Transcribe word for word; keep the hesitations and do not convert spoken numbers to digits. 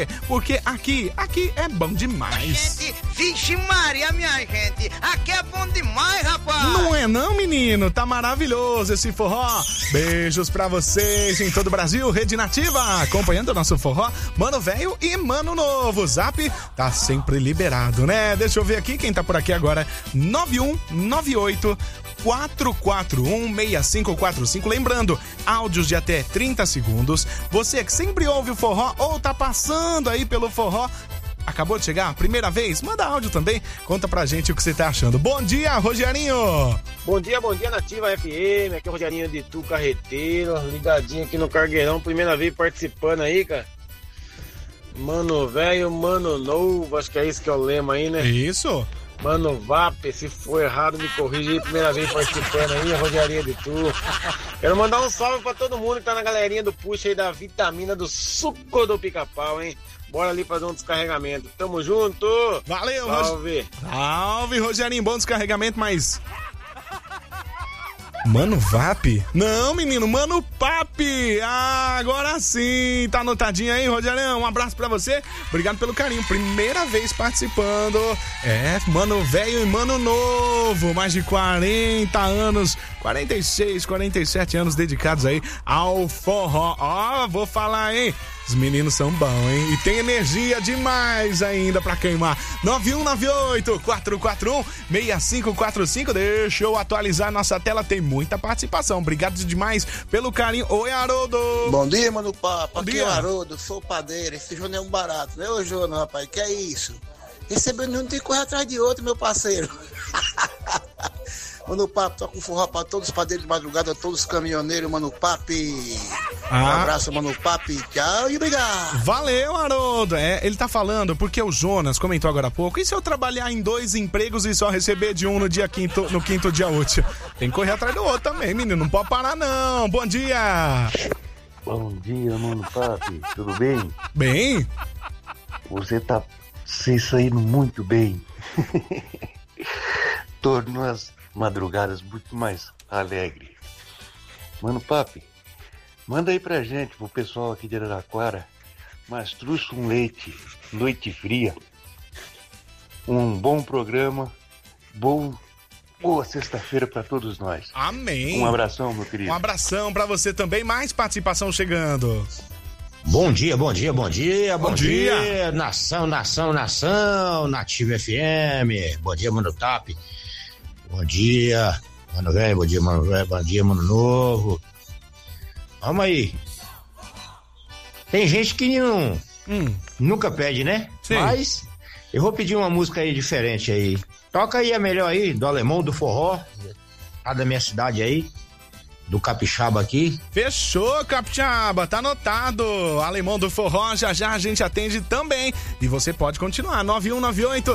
Porque aqui, aqui é bom demais. Gente, vixe Maria, minha gente, aqui é bom demais, rapaz. Não é não, menino? Tá maravilhoso esse forró. Beijos pra vocês em todo o Brasil, Rede Nativa, acompanhando o nosso forró, Mano Velho e Mano Novo. O Zap tá sempre liberado, né? Deixa eu ver aqui quem tá por aqui agora. nove um nove oito quatro quatro um seis cinco quatro cinco. Lembrando, áudios de até trinta segundos. Você que sempre ouve o forró ou tá passando aí pelo forró, acabou de chegar, primeira vez, manda áudio também, conta pra gente o que você tá achando. Bom dia, Rogerinho! Bom dia, bom dia, Nativa F M, aqui é o Rogerinho de Tu Carreteiro, ligadinho aqui no Cargueirão, primeira vez participando aí, cara. Mano velho, mano novo, acho que é isso que é o lema aí, né? Isso! Mano Vap, se for errado me corrija aí, primeira vez participando aí, a Rogerinho de Tu. Quero mandar um salve pra todo mundo que tá na galerinha do puxa aí da vitamina do suco do pica-pau, hein? Bora ali fazer um descarregamento. Tamo junto! Valeu, salve! Rog... Salve, Rogerinho, bom descarregamento, mas... Mano Vap? Não, menino, Mano Papi! Ah, agora sim! Tá anotadinho aí, Rogerinho? Um abraço pra você. Obrigado pelo carinho. Primeira vez participando. É, Mano Velho e Mano Novo. Mais de quarenta anos, quarenta e seis, quarenta e sete anos dedicados aí ao forró. Ó, vou falar, hein? Os meninos são bons, hein? E tem energia demais ainda pra queimar. nove um nove oito quatro quatro um seis cinco quatro cinco. Deixa eu atualizar nossa tela. Tem muita participação. Obrigado demais pelo carinho. Oi, Haroldo. Bom dia, mano papo. Bom Aqui dia. é o Haroldo, sou padeiro. Esse João é um barato, né, ô João, rapaz? Que é isso? Recebendo um tem que correr atrás de outro, meu parceiro. Mano Papo, toca um forró pra todos os padeiros de madrugada, todos os caminhoneiros, Mano Papi. Ah. Um abraço, Mano Papi. Tchau e obrigado. Valeu, Haroldo. É, ele tá falando porque o Jonas comentou agora há pouco. E se eu trabalhar em dois empregos e só receber de um no dia quinto, no quinto dia útil? Tem que correr atrás do outro também, menino. Não pode parar, não. Bom dia. Bom dia, Mano Papi. Tudo bem? Bem? Você tá se saindo muito bem. Tornou as madrugadas muito mais alegres. Mano Papi, manda aí pra gente, pro pessoal aqui de Araraquara, mas trouxe um leite, noite fria, um bom programa, bom, boa sexta-feira pra todos nós. Amém. Um abração, meu querido. Um abração pra você também, mais participação chegando. Bom dia, bom dia, bom dia, bom, Bom dia. dia. Nação, nação, nação, Nativa F M. Bom dia, Mano Tap. Bom dia, Mano Velho, bom dia, Mano Velho, bom dia, Mano Novo. Vamos aí. Tem gente que não, Hum. nunca pede, né? Sim. Mas eu vou pedir uma música aí diferente aí. Toca aí a melhor aí, do alemão, do forró, lá da minha cidade aí, do capixaba aqui. Fechou, Capixaba, tá anotado. Alemão do forró, já já a gente atende também. E você pode continuar, nove um nove oito